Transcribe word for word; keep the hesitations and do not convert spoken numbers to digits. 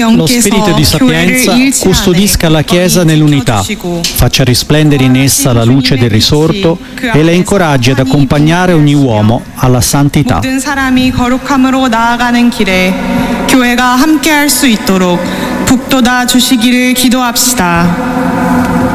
Lo spirito di sapienza custodisca la Chiesa nell'unità, faccia risplendere in essa la luce del risorto e la incoraggi ad accompagnare ogni uomo alla santità. 모든 사람이 거룩함으로 나아가는 길에 교회가 함께할 수 있도록 북돋아 주시기를 기도합시다.